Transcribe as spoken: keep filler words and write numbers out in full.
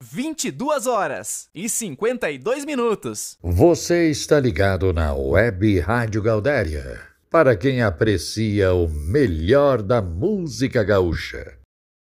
vinte e duas horas e cinquenta e dois minutos. Você está ligado na Web Rádio Gaudéria, para quem aprecia o melhor da música gaúcha.